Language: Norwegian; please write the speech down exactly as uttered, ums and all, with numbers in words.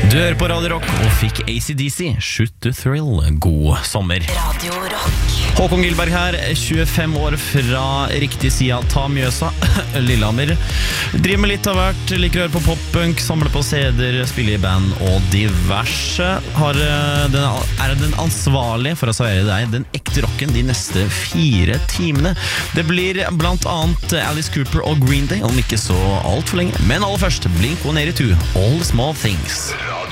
Du hører på Radio Rock og fikk A C D C, Shoot to Thrill. God sommer. Radio Rock. Håkon Gilberg her, tjuefem år fra riktig sida Ta Mjøsa, Lillehammer. Driver med litt av hvert, liker å høre på pop-punk, samler på C D-er, spiller i band og diverse. Har, den, er den ansvarlige for å servere deg den ekte rocken de neste fire timene. Det blir blant annet Alice Cooper og Green Day, om ikke så alt for lenge. Men aller først, Blink one eighty-two, All the Small Things.